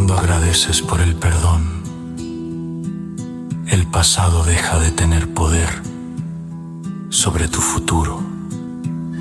Cuando agradeces por el perdón, el pasado deja de tener poder sobre tu futuro.